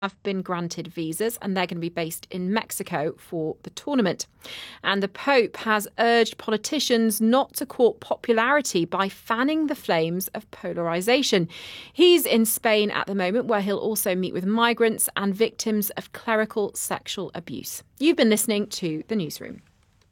have been granted visas, and they're going to be based in Mexico for the tournament. And the Pope has urged politicians not to court popularity by fanning the flames of polarisation. He's in Spain at the moment, where he'll also meet with migrants and victims of clerical sexual abuse. You've been listening to The Newsroom.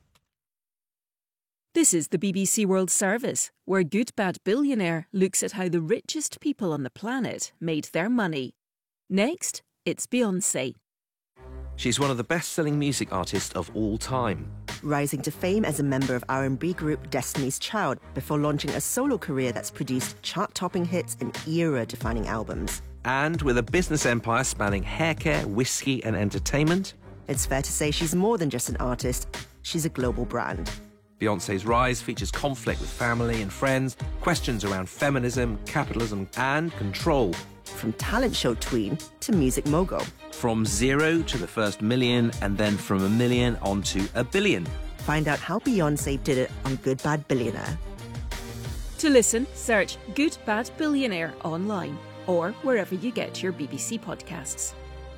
This is the BBC World Service, where Good Bad Billionaire looks at how the richest people on the planet made their money. Next, it's Beyoncé. She's one of the best-selling music artists of all time. Rising to fame as a member of R&B group Destiny's Child before launching a solo career that's produced chart-topping hits and era-defining albums. And with a business empire spanning haircare, whiskey and entertainment. It's fair to say she's more than just an artist, she's a global brand. Beyoncé's rise features conflict with family and friends, questions around feminism, capitalism and control. From talent show tween to music mogul. From zero to the first million, and then from a million onto a billion. Find out how Beyoncé did it on Good Bad Billionaire. To listen, search Good Bad Billionaire online or wherever you get your BBC podcasts.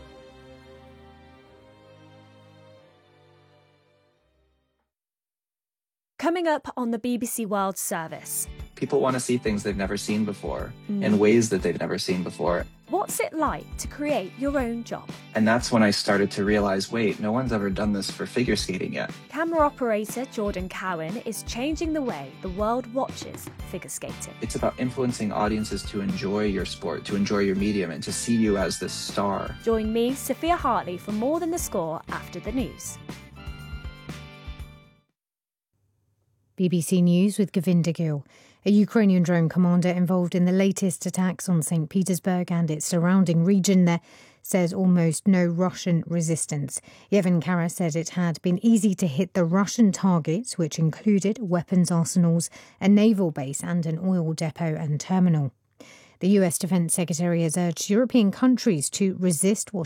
Coming up on the BBC World Service. People want to see things they've never seen before in ways that they've never seen before. What's it like to create your own job? And that's when I started to realize, wait, no one's ever done this for figure skating yet. Camera operator Jordan Cowan is changing the way the world watches figure skating. It's about influencing audiences to enjoy your sport, to enjoy your medium, and to see you as this star. Join me, Sophia Hartley, for More Than the Score after the news. BBC News with Govinda Gill. A Ukrainian drone commander involved in the latest attacks on St. Petersburg and its surrounding region there says almost no Russian resistance. Yevhen Kara said it had been easy to hit the Russian targets, which included weapons arsenals, a naval base and an oil depot and terminal. The US Defence Secretary has urged European countries to resist what